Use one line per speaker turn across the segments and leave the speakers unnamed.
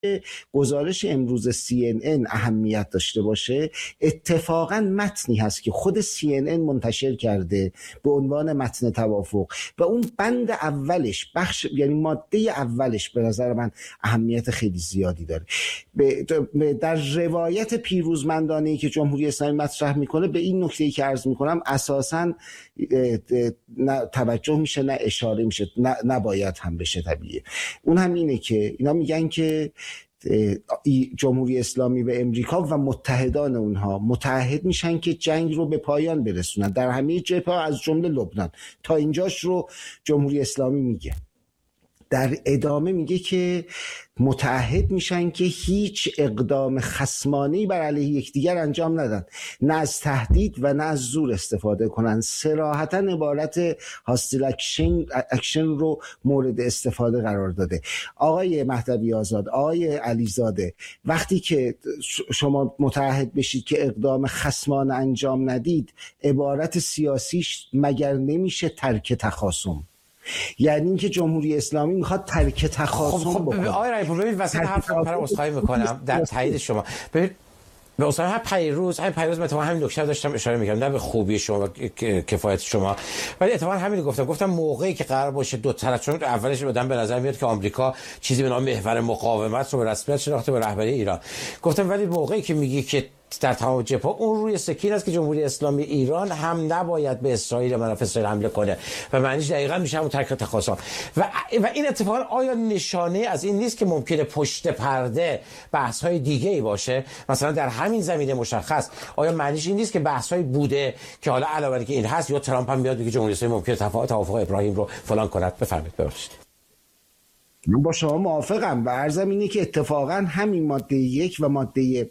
گزارش امروز CNN اهمیت داشته باشه، اتفاقا متنی هست که خود CNN منتشر کرده به عنوان متن توافق و اون بند اولش یعنی ماده اولش به نظر من اهمیت خیلی زیادی داره. در روایت پیروزمندانه‌ای که جمهوری اسلامی مطرح میکنه به این نکته‌ای که عرض میکنم اساساً نه توجه میشه نه اشاره میشه، نباید هم بشه طبیعیه. اون هم اینه که اینا میگن که جمهوری اسلامی و امریکا و متحدان اونها متحد میشن که جنگ رو به پایان برسونن در همه جبهه‌ها از جمله لبنان. تا اینجاش رو جمهوری اسلامی میگه. در ادامه میگه که متعهد میشن که هیچ اقدام خصمانه‌ای بر علیه یکدیگر انجام ندن، نه از تهدید و نه از زور استفاده کنن. صراحتاً عبارت هاستیل اکشن رو مورد استفاده قرار داده. آقای مهدوی آزاد، آقای علیزاده، وقتی که شما متعهد بشید که اقدام خصمانه انجام ندید، عبارت سیاسیش مگر نمیشه ترک تخاصم؟ یعنی اینکه جمهوری اسلامی میخواد ترک تخاصم بکنه.
آقای رئیس ببینید وسط حرف من عذرخواهی میکنم در تایید شما. ببینید به اصلا همین پیروز من تو همین نکته داشتم اشاره می‌کردم، نه به خوبی شما و کفایت شما، ولی اتفاقا همین گفتم موقعی که قرار باشه دو طرف، چون اولش بدن به نظر میاد که آمریکا چیزی به نام محور مقاومت رو به رسمیت شناخته به رهبری ایران، گفتم ولی موقعی که میگی که در تمام جبهه‌ها اون روی سکین است که جمهوری اسلامی ایران هم نباید به اسرائیل منافع اسرائیل حمله کنه و معنیش دقیقاً میشه همون ترک تخاصم و این اتفاقا آیا نشانه از این نیست که ممکنه پشت پرده بحث‌های دیگه‌ای باشه؟ مثلا در همین زمینه مشخص آیا معنیش این نیست که بحث‌های بوده که حالا علاوه بر که این هست یا ترامپ هم بیاد بگه جمهوری اسلامی ممکنه توافق ابراهیم رو فلان کند؟ بفرمایید. ببخشید.
من با شما موافقم و عرضم اینه که اتفاقا همین ماده 1 و ماده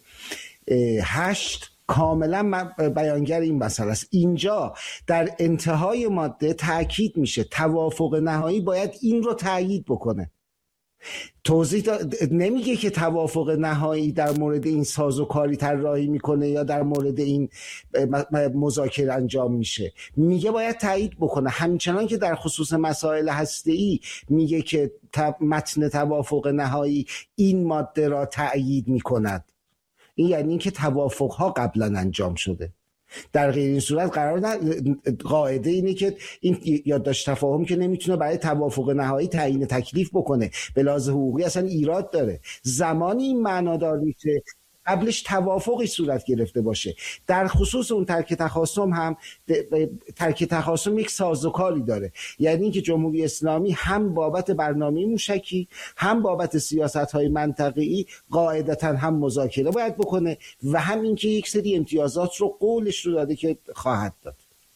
8 کاملا بیانگر این مسئله است. اینجا در انتهای ماده تأکید میشه توافق نهایی باید این رو تأیید بکنه. توضیح نمیگه که توافق نهایی در مورد این سازوکاری طراحی میکنه یا در مورد این مذاکره انجام میشه، میگه باید تأیید بکنه. همچنان که در خصوص مسائل هسته‌ای میگه که متن توافق نهایی این ماده را تأیید میکند. این یعنی که توافق‌ها قبلا انجام شده. در غیر این صورت قاعده اینه که این یادداشت تفاهم که نمیتونه برای توافق نهایی تعیین تکلیف بکنه، به لحاظ حقوقی اصلا ایراد داره. زمانی این معنادار میشه قبلش توافقی صورت گرفته باشه. در خصوص اون ترک تخاصم هم ترک تخاصم یک سازوکاری داره، یعنی اینکه جمهوری اسلامی هم بابت برنامه موشکی هم بابت سیاست‌های منطقه‌ای قاعدتاً هم مذاکره باید بکنه و هم اینکه یک سری امتیازات رو قولش رو داده که خواهد داد.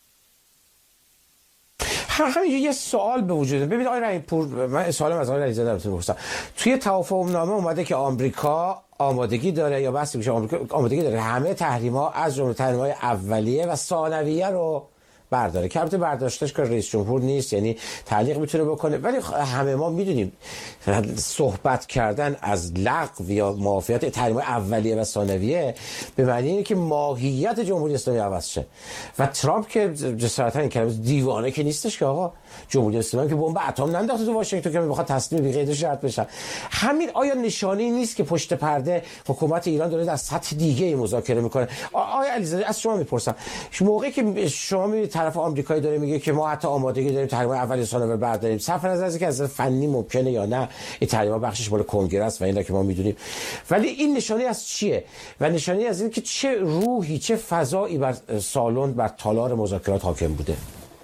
همین یه سوال به وجود ببینید آقای رحیم پور، من سوالم از آقای علیزاده رو بپرسم. توی توافق نامه اومده که آمریکا آمادگی داره یا بحث میشه آمریکا آمادگی داره همه تحریم‌ها از جمله تحریم‌های اولیه و ثانویه رو برداره، که البته برداشتش که رئیس جمهور نیست، یعنی تعلیق میتونه بکنه، ولی همه ما میدونیم صحبت کردن از لغو یا معافیت تحریم‌های اولیه و ثانویه به معنی اینه که ماهیت جمهوری اسلامی عوض شه و ترامپ که جسارتا این کلمه دیوانه که نیستش که آقا جمهوری اسلامی که بمب اتم ننداخته تو واشنگتن که میخواد تسلیم بی قید شرط بشه. همین آیا نشانه‌ای نیست که پشت پرده حکومت ایران داره در سطح دیگه مذاکره میکنه؟ آقای علیزاده از شما میپرسم، موقعی که شما میبینید طرف آمریکایی داره میگه که ما حتی آمادگی داریم تحریم اولیه ثانویه برداریم، صرف نظر از اینکه از فنی ممکنه یا نه این تحریم بخشش مال کنگره است و اینا که ما میدونیم، ولی این نشانه از چیه و نشانه از این که چه روحی چه فضایی بر سالن بر تالار مذاکرات حاکم بوده؟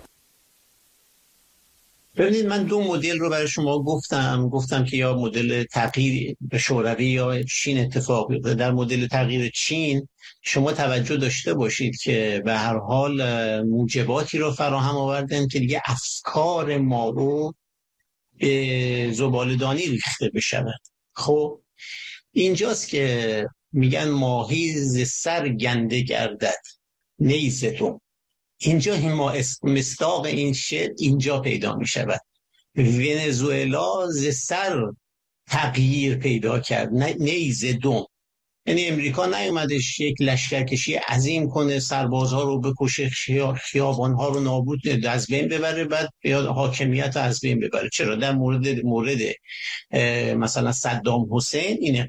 ببینید من دو مدل رو برای شما گفتم که یا مدل تغییر شوروی یا چین اتفاق بیفته. در مدل تغییر چین شما توجه داشته باشید که به هر حال موجباتی رو فراهم آوردن که دیگه افکار ما رو به زباله‌دانی ریخته بشود. خب اینجاست که میگن ماهی ز سر گنده گردد نیز دوم. اینجا مصداق این شعر اینجا پیدا می شود. ونزوئلا ز سر تغییر پیدا کرد نیز دوم، یعنی امریکا نیومدش یک لشکرکشی عظیم کنه، سربازها رو بکشه، خیابانها رو نابود از بین ببره، بعد یا حاکمیت از بین ببره. چرا؟ در مورد مثلا صدام حسین این